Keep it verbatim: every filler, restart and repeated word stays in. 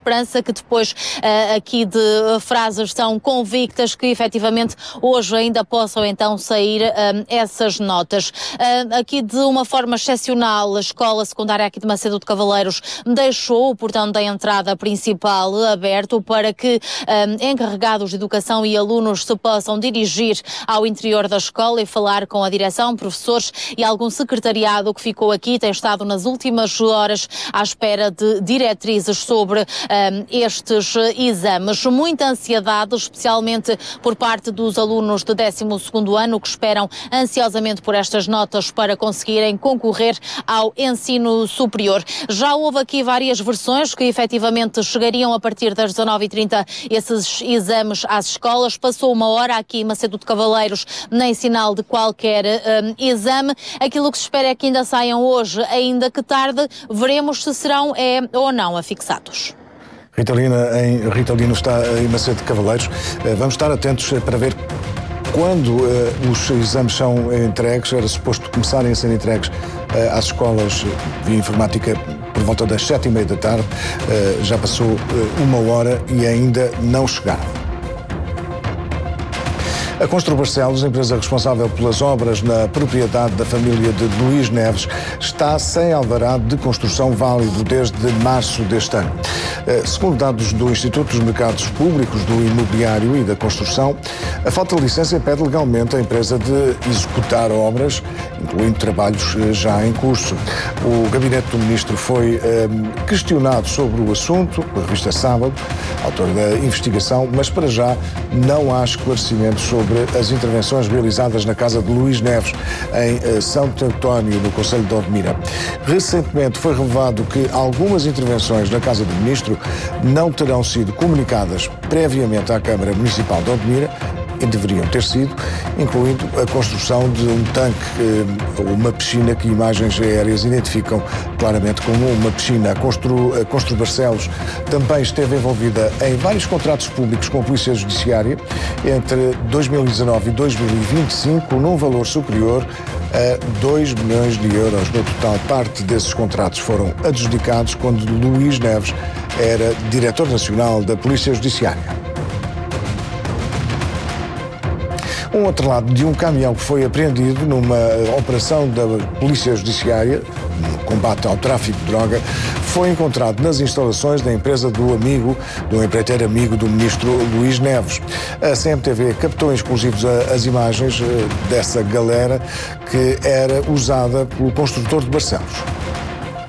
Esperança que depois uh, aqui de uh, frases tão convictas que efetivamente hoje ainda possam então sair uh, essas notas. Uh, aqui de uma forma excepcional, a escola secundária aqui de Macedo de Cavaleiros deixou o portão da entrada principal aberto para que uh, encarregados de educação e alunos se possam dirigir ao interior da escola e falar com a direção, professores e algum secretariado que ficou aqui, tem estado nas últimas horas à espera de diretrizes sobre Um, estes exames. Muita ansiedade, especialmente por parte dos alunos de décimo segundo ano, que esperam ansiosamente por estas notas para conseguirem concorrer ao ensino superior. Já houve aqui várias versões que efetivamente chegariam a partir das dezanove e trinta esses exames às escolas. Passou uma hora aqui em Macedo de Cavaleiros, nem sinal de qualquer um, exame. Aquilo que se espera é que ainda saiam hoje, ainda que tarde. Veremos se serão é, ou não afixados. Ritalina em Ritalino está em Macedo de Cavaleiros. Vamos estar atentos para ver quando uh, os exames são entregues. Era suposto começarem a ser entregues uh, às escolas de informática por volta das sete e meia da tarde. Uh, já passou uh, uma hora e ainda não chegaram. A Constru Barcelos, empresa responsável pelas obras na propriedade da família de Luís Neves, está sem alvará de construção válido desde março deste ano. Segundo dados do Instituto dos Mercados Públicos do Imobiliário e da Construção, a falta de licença impede legalmente a empresa de executar obras, incluindo trabalhos já em curso. O gabinete do ministro foi um, questionado sobre o assunto pela revista Sábado, autor da investigação, mas para já não há esclarecimentos sobre as intervenções realizadas na casa de Luís Neves, em Santo António, no concelho de Odmira. Recentemente foi revelado que algumas intervenções na casa do ministro não terão sido comunicadas previamente à Câmara Municipal de Odmira, e deveriam ter sido, incluindo a construção de um tanque, uma piscina que imagens aéreas identificam claramente como uma piscina. A Constru, a Constru Barcelos também esteve envolvida em vários contratos públicos com a Polícia Judiciária entre dois mil e dezanove e dois mil e vinte e cinco, num valor superior a dois milhões de euros. No total, parte desses contratos foram adjudicados quando Luís Neves era diretor nacional da Polícia Judiciária. Um outro lado de um caminhão que foi apreendido numa operação da Polícia Judiciária, no combate ao tráfico de droga, foi encontrado nas instalações da empresa do amigo, do empreiteiro amigo do ministro Luís Neves. A C M T V captou em exclusivos as imagens dessa galera que era usada pelo construtor de Barcelos.